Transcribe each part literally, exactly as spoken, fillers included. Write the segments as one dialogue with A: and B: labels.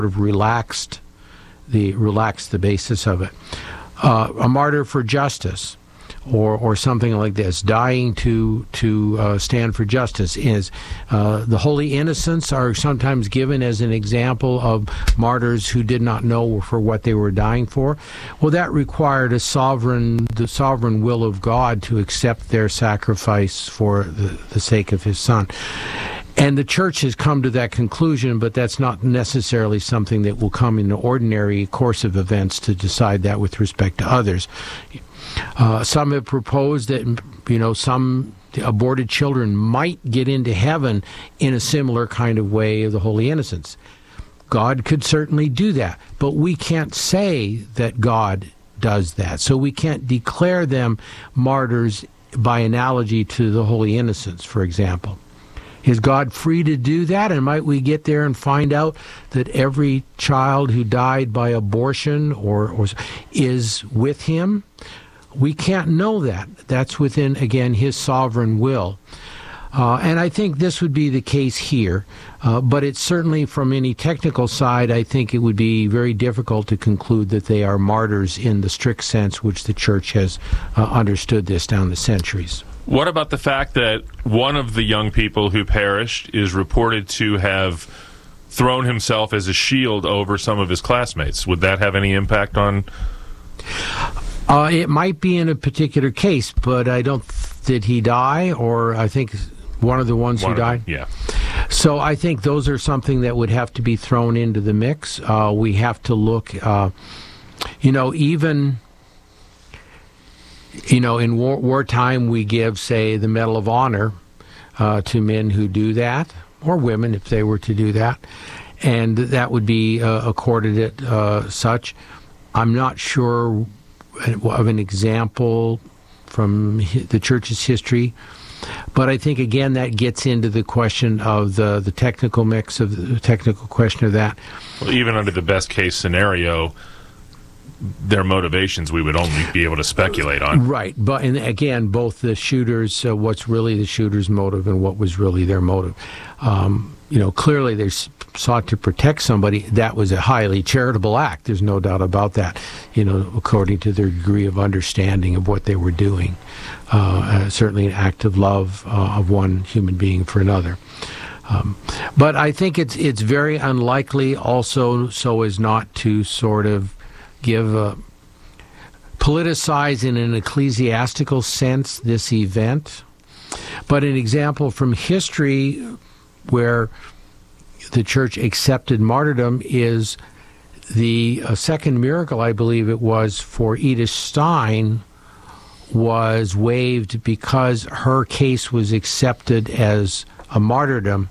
A: of relaxed the relaxed the basis of it. Uh, a martyr for justice, or or something like this, dying to to uh, stand for justice, is uh, the holy innocents are sometimes given as an example of martyrs who did not know for what they were dying for. Well, that required a sovereign, the sovereign will of God to accept their sacrifice for the, the sake of His Son. And the church has come to that conclusion, but that's not necessarily something that will come in the ordinary course of events to decide that with respect to others. Uh, some have proposed that, you know, some aborted children might get into heaven in a similar kind of way of the holy innocents. God could certainly do that, but we can't say that God does that. So we can't declare them martyrs by analogy to the holy innocents, for example. Is God free to do that? And might we get there and find out that every child who died by abortion or, or is with Him? We can't know that. That's within, again, His sovereign will. Uh, and I think this would be the case here. Uh, but it's certainly, from any technical side, I think it would be very difficult to conclude that they are martyrs in the strict sense which the Church has uh, understood this down the centuries.
B: What about the fact that one of the young people who perished is reported to have thrown himself as a shield over some of his classmates? Would that have any impact on...
A: Uh, it might be in a particular case, but I don't... Did he die? Or I think one of the ones
B: one
A: who died?
B: Them, yeah.
A: So I think those are something that would have to be thrown into the mix. Uh, we have to look... Uh, you know, even... You know, in war, wartime, we give, say, the Medal of Honor uh, to men who do that, or women if they were to do that, and that would be uh, accorded it uh, such. I'm not sure of an example from the Church's history, but I think, again, that gets into the question of the, the technical mix, of the technical question of that.
B: Well, even under the best-case scenario, their motivations we would only be able to speculate on.
A: Right, but and again, both the shooters, uh, what's really the shooter's motive and what was really their motive. Um, you know, clearly they sought to protect somebody. That was a highly charitable act. There's no doubt about that, you know, according to their degree of understanding of what they were doing. Uh, uh, certainly an act of love uh, of one human being for another. Um, but I think it's it's very unlikely also so as not to sort of give a, politicize in an ecclesiastical sense this event. But an example from history where the Church accepted martyrdom is the uh, second miracle, I believe it was, for Edith Stein was waived because her case was accepted as a martyrdom.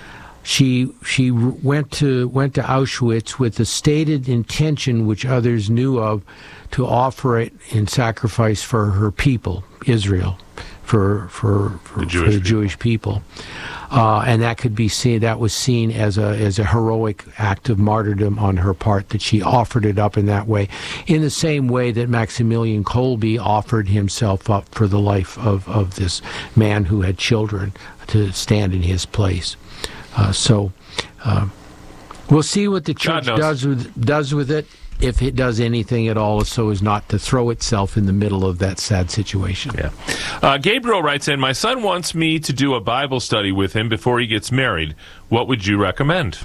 A: She she went to went to Auschwitz with the stated intention, which others knew of, to offer it in sacrifice for her people, Israel, for for for the Jewish, for the people. Jewish people, uh, and that could be seen. That was seen as a as a heroic act of martyrdom on her part, that she offered it up in that way, in the same way that Maximilian Kolbe offered himself up for the life of of this man who had children to stand in his place. Uh, so uh, we'll see what the Church does with does with it, if it does anything at all, so as not to throw itself in the middle of that sad situation.
B: Yeah. Uh, Gabriel writes in, my son wants me to do a Bible study with him before he gets married. What would you recommend?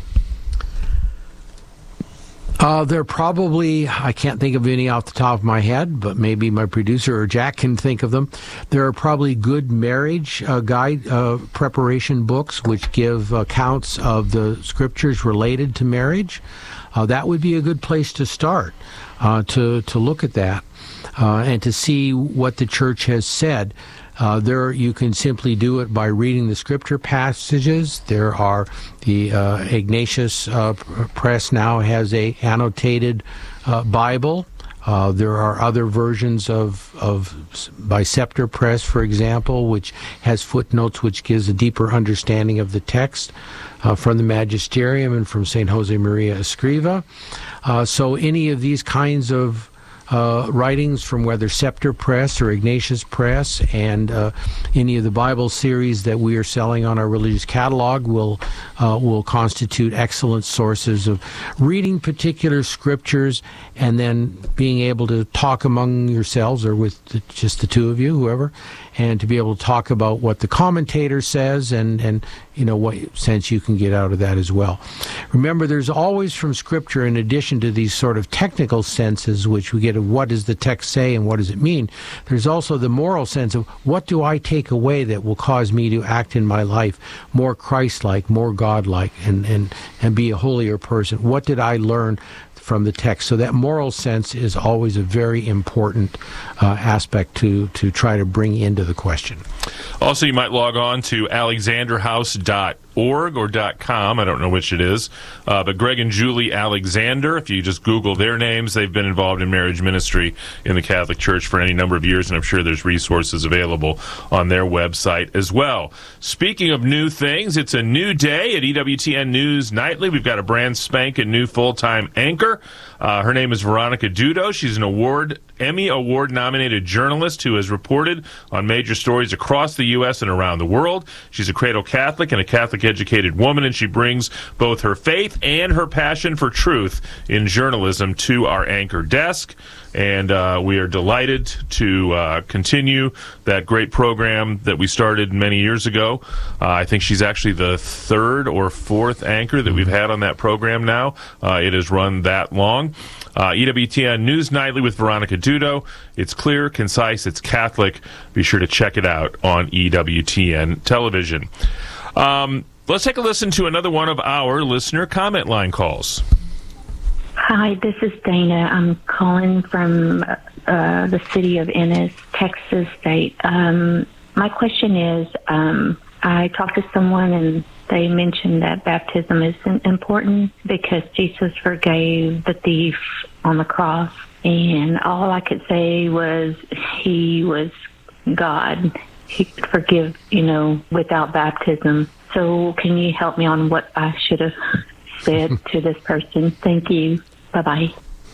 A: Uh, there are probably, I can't think of any off the top of my head, but maybe my producer or Jack can think of them. There are probably good marriage uh, guide uh, preparation books which give accounts of the scriptures related to marriage. Uh, that would be a good place to start, uh, to, to look at that uh, and to see what the Church has said. Uh, there, you can simply do it by reading the scripture passages. There are the uh, Ignatius uh, Press now has a annotated uh, Bible. Uh, there are other versions of of by Scepter Press, for example, which has footnotes, which gives a deeper understanding of the text uh, from the Magisterium and from Saint Jose Maria Escriva. Uh, so any of these kinds of uh, writings from whether Scepter Press or Ignatius Press, and uh, any of the Bible series that we are selling on our religious catalog will uh, will constitute excellent sources of reading particular scriptures and then being able to talk among yourselves or with the, just the two of you, whoever, and to be able to talk about what the commentator says and, and you know, what sense you can get out of that as well. Remember, there's always from Scripture, in addition to these sort of technical senses, which we get of what does the text say and what does it mean, there's also the moral sense of what do I take away that will cause me to act in my life more Christ-like, more God-like, and, and, and be a holier person. What did I learn from the text? So that moral sense is always a very important uh, aspect to, to try to bring into the question.
B: Also, you might log on to alexander house dot org or .com. I don't know which it is. Uh, but Greg and Julie Alexander, if you just Google their names, they've been involved in marriage ministry in the Catholic Church for any number of years, and I'm sure there's resources available on their website as well. Speaking of new things, it's a new day at E W T N News Nightly. We've got a brand spanking new full-time anchor. Uh, her name is Veronica Dudo. She's an award Emmy Award-nominated journalist who has reported on major stories across the U S and around the world. She's a cradle Catholic and a Catholic-educated woman, and she brings both her faith and her passion for truth in journalism to our anchor desk. And uh, we are delighted to uh, continue that great program that we started many years ago. Uh, I think she's actually the third or fourth anchor that we've had on that program now. Uh, it has run that long. Uh, E W T N News Nightly with Veronica Dudo. It's clear, concise, it's Catholic. Be sure to check it out on E W T N television. Um, let's take a listen to another one of our listener comment line calls.
C: Hi, this is Dana. I'm calling from uh, the city of Ennis, Texas state. Um, my question is, um, I talked to someone and they mentioned that baptism is important because Jesus forgave the thief on the cross. And all I could say was he was God. He could forgive, you know, without baptism. So can you help me on what I should have said to this person? Thank you. Bye-bye.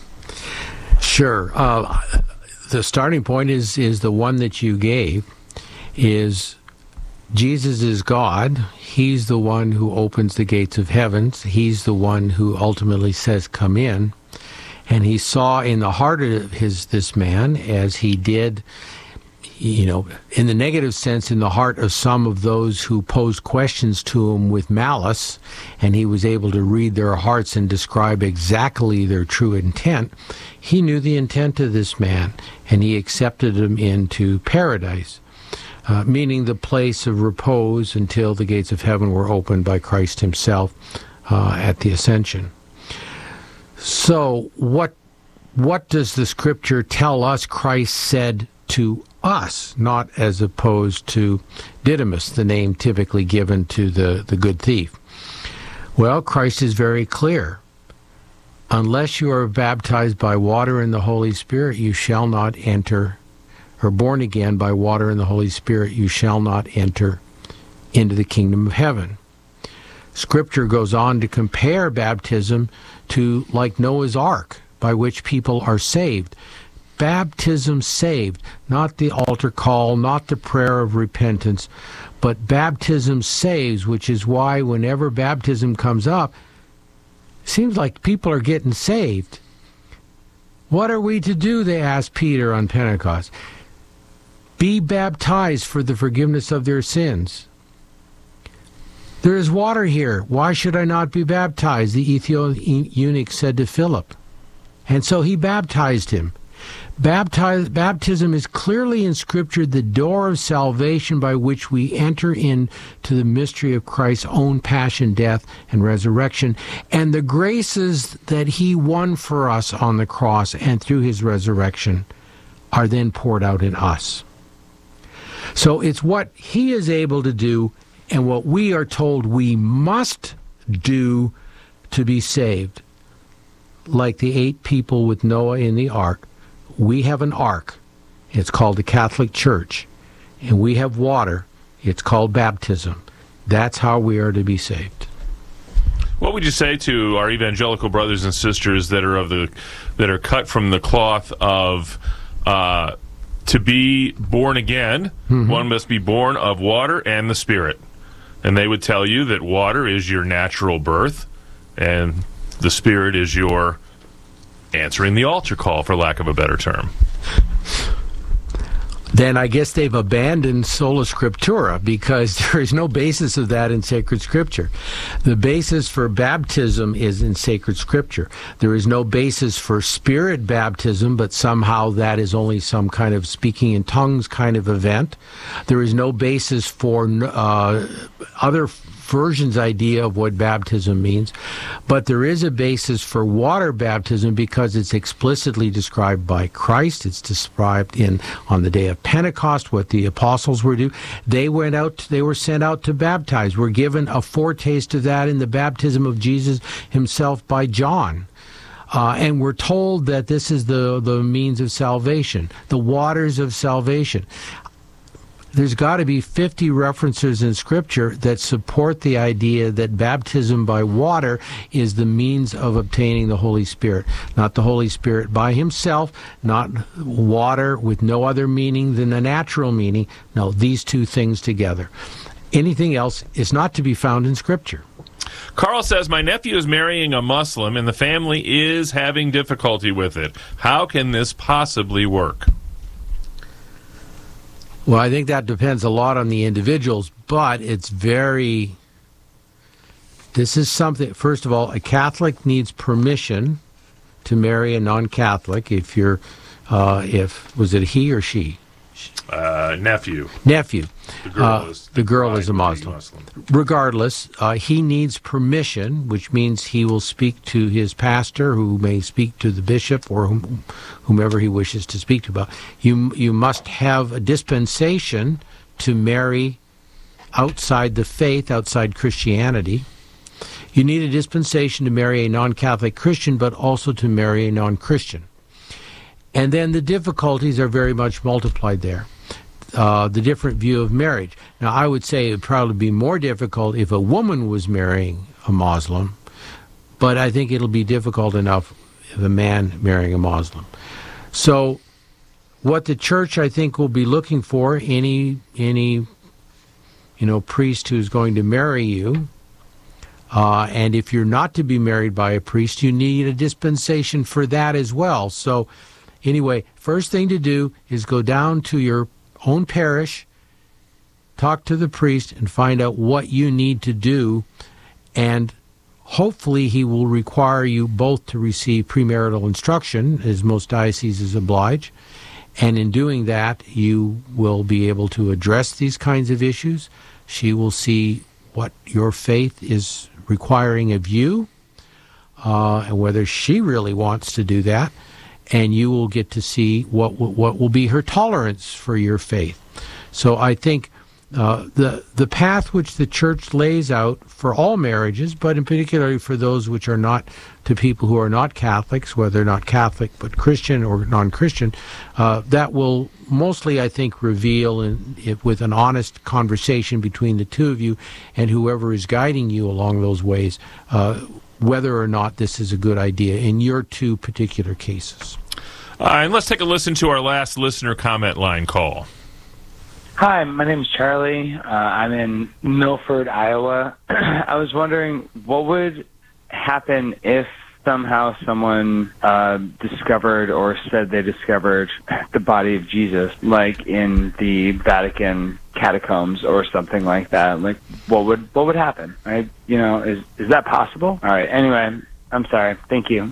A: Sure. Uh, the starting point is, is the one that you gave, is Jesus is God. He's the one who opens the gates of heaven. He's the one who ultimately says, come in. And he saw in the heart of his this man, as he did, you know, in the negative sense, in the heart of some of those who posed questions to him with malice, and he was able to read their hearts and describe exactly their true intent. He knew the intent of this man, and he accepted him into paradise, uh, meaning the place of repose until the gates of heaven were opened by Christ himself uh, at the ascension. So what what does the Scripture tell us Christ said to us, not as opposed to Didymus, the name typically given to the, the good thief? Well, Christ is very clear. Unless you are baptized by water and the Holy Spirit, you shall not enter, or born again by water and the Holy Spirit, you shall not enter into the kingdom of heaven. Scripture goes on to compare baptism to like Noah's Ark, by which people are saved. Baptism saved, not the altar call, not the prayer of repentance, but baptism saves, which is why whenever baptism comes up, it seems like people are getting saved. What are we to do, they asked Peter on Pentecost. Be baptized for the forgiveness of their sins. There is water here. Why should I not be baptized? The Ethiopian eunuch said to Philip. And so he baptized him. Baptize, baptism is clearly in Scripture the door of salvation by which we enter into the mystery of Christ's own passion, death, and resurrection, and the graces that he won for us on the cross and through his resurrection are then poured out in us. So it's what he is able to do and what we are told we must do to be saved. Like the eight people with Noah in the ark, we have an ark. It's called the Catholic Church. And we have water. It's called baptism. That's how we are to be saved.
B: What would you say to our evangelical brothers and sisters that are of the that are cut from the cloth of uh, to be born again? Mm-hmm. One must be born of water and the Spirit, and they would tell you that water is your natural birth, and the Spirit is your answering the altar call, for lack of a better term.
A: Then I guess they've abandoned sola scriptura, because there is no basis of that in sacred scripture. The basis for baptism is in sacred scripture. There is no basis for spirit baptism, but somehow that is only some kind of speaking in tongues kind of event. There is no basis for uh, other versions idea of what baptism means, but there is a basis for water baptism because it's explicitly described by Christ. It's described in on the day of Pentecost what the apostles were doing. They went out, they were sent out to baptize. We're given a foretaste of that in the baptism of Jesus himself by John. Uh, and we're told that this is the, the means of salvation, the waters of salvation. There's got to be fifty references in Scripture that support the idea that baptism by water is the means of obtaining the Holy Spirit. Not the Holy Spirit by himself, not water with no other meaning than the natural meaning. No, these two things together. Anything else is not to be found in Scripture.
B: Carl says, my nephew is marrying a Muslim and the family is having difficulty with it. How can this possibly work?
A: Well, I think that depends a lot on the individuals, but it's very, this is something, first of all, a Catholic needs permission to marry a non-Catholic if you're, uh, if, was it he or she?
B: Uh, nephew.
A: Nephew.
B: The girl
A: uh,
B: is,
A: the girl is a Muslim. Muslim. Regardless, uh, he needs permission, which means he will speak to his pastor, who may speak to the bishop or whom, whomever he wishes to speak to about. You, you must have a dispensation to marry outside the faith, outside Christianity. You need a dispensation to marry a non-Catholic Christian, but also to marry a non-Christian. And then the difficulties are very much multiplied there. Uh, the different view of marriage. Now, I would say it would probably be more difficult if a woman was marrying a Muslim, but I think it'll be difficult enough if a man marrying a Muslim. So what the church, I think, will be looking for, any, any you know, priest who's going to marry you, uh, and if you're not to be married by a priest, you need a dispensation for that as well. So anyway, first thing to do is go down to your own parish, talk to the priest, and find out what you need to do, and hopefully he will require you both to receive premarital instruction, as most dioceses oblige, and in doing that, you will be able to address these kinds of issues. She will see what your faith is requiring of you, uh, and whether she really wants to do that, and you will get to see what what will be her tolerance for your faith. So I think uh, the the path which the Church lays out for all marriages, but in particular for those which are not, to people who are not Catholics, whether not Catholic but Christian or non-Christian, uh, that will mostly, I think, reveal in, it, with an honest conversation between the two of you and whoever is guiding you along those ways, uh, whether or not this is a good idea in your two particular cases.
B: Uh, and let's take a listen to our last listener comment line call.
D: Hi, my name is Charlie. Uh, I'm in Milford, Iowa. I was wondering what would happen if somehow someone uh, discovered or said they discovered the body of Jesus, like in the Vatican catacombs or something like that. Like, what would what would happen? Right? You know, is is that possible? All right. Anyway, I'm sorry. Thank you.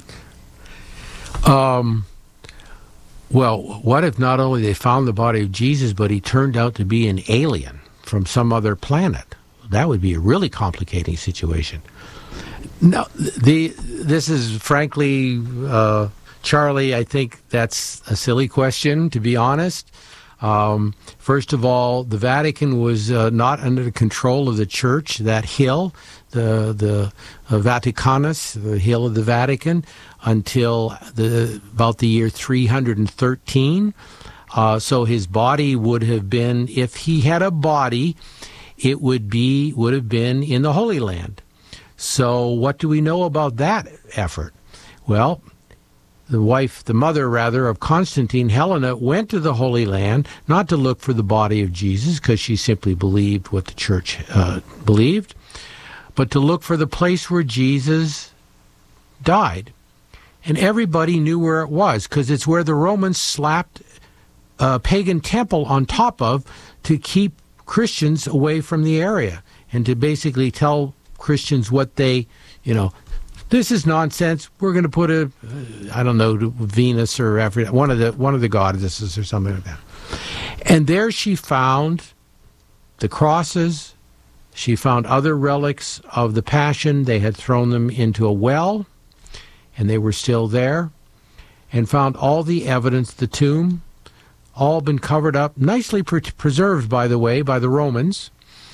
A: Um. Well, what if not only they found the body of Jesus, but he turned out to be an alien from some other planet? That would be a really complicating situation. No, the this is frankly, uh, Charlie, I think that's a silly question, to be honest. Um, first of all, the Vatican was uh, not under the control of the Church. That hill, the the uh, Vaticanus, the hill of the Vatican, until the about the year three hundred thirteen. Uh, so his body would have been, if he had a body, it would be would have been in the Holy Land. So what do we know about that effort? Well, the wife, the mother rather, of Constantine, Helena, went to the Holy Land not to look for the body of Jesus, because she simply believed what the church uh, believed, but to look for the place where Jesus died. And everybody knew where it was, because it's where the Romans slapped a pagan temple on top of to keep Christians away from the area, and to basically tell Christians what they, you know, this is nonsense. We're going to put a, I don't know, Venus or Aphrodite, one of the one of the goddesses or something like that. And there she found the crosses. She found other relics of the Passion. They had thrown them into a well, and they were still there. And found all the evidence, the tomb, all been covered up, nicely pre- preserved, by the way, by the Romans.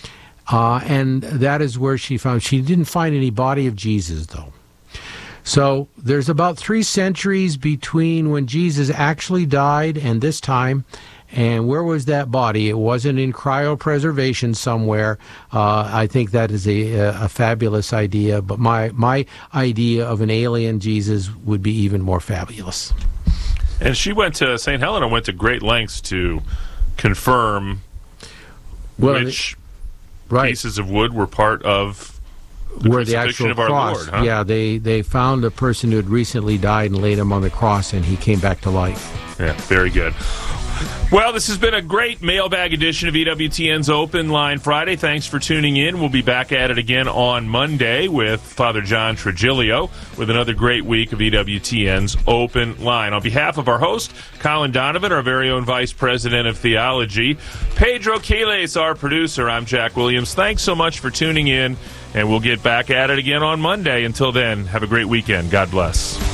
A: Uh, and that is where she found. She didn't find any body of Jesus, though. So there's about three centuries between when Jesus actually died and this time. And where was that body? It wasn't in cryopreservation somewhere. Uh, I think that is a, a fabulous idea. But my, my idea of an alien Jesus would be even more fabulous.
B: And she went to, Saint Helena went to great lengths to confirm
A: well,
B: which
A: it, right.
B: pieces of wood were part of the
A: where the
B: crucifixion
A: actual
B: of our
A: cross.
B: Lord. Huh?
A: Yeah, they, they found a person who had recently died and laid him on the cross, and he came back to life.
B: Yeah, very good. Well, this has been a great mailbag edition of E W T N's Open Line Friday. Thanks for tuning in. We'll be back at it again on Monday with Father John Trigilio with another great week of E W T N's Open Line. On behalf of our host, Colin Donovan, our very own Vice President of Theology, Pedro Quiles, our producer, I'm Jack Williams. Thanks so much for tuning in, and we'll get back at it again on Monday. Until then, have a great weekend. God bless.